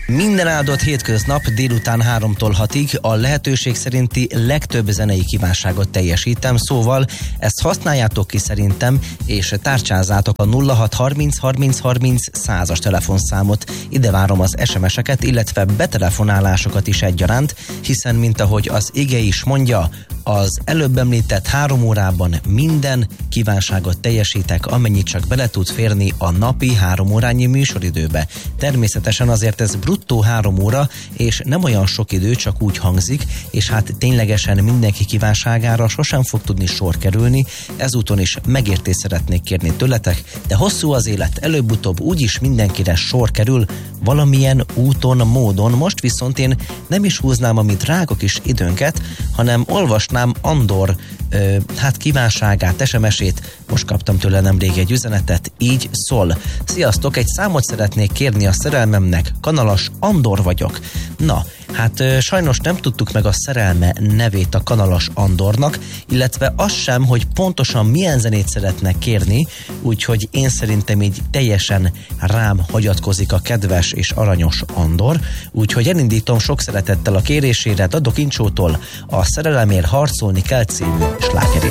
Minden áldott hétköznap délután 3-tól 6-ig a lehetőség szerinti legtöbb zenei kívánságot teljesítem, szóval ezt használjátok ki szerintem, és tárcsázátok a 0630 30 30 100-as telefonszámot. Ide várom az SMS-eket, illetve betelefonálásokat is egyaránt, hiszen mint ahogy az ige is mondja, az előbb említett 3 órában minden kívánságot teljesítek, amennyit csak bele tud férni a napi 3 órányi műsoridőbe. Természetesen azért ez bruttó 3 óra, és nem olyan sok idő, csak úgy hangzik, és hát ténylegesen mindenki kívánságára sosem fog tudni sor kerülni, ezúton is megértést szeretnék kérni tőletek, de hosszú az élet, előbb-utóbb úgyis mindenkire sor kerül, valamilyen úton, módon. Most viszont én nem is húznám a mi drága kis időnket, hanem olvasnám Andor kívánságát, SMS-ét. Most kaptam tőle nemrég egy üzenetet, így szól. Sziasztok, egy számot szeretnék kérni a szerelmemnek, Kanalas Andor vagyok. Na, hát sajnos nem tudtuk meg a szerelme nevét a Kanalas Andornak, illetve az sem, hogy pontosan milyen zenét szeretnek kérni, úgyhogy én szerintem így teljesen rám hagyatkozik a kedves és aranyos Andor, úgyhogy elindítom sok szeretettel a kérésére Dadok Incsótól a Szerelemért harcolni kell című slágerét.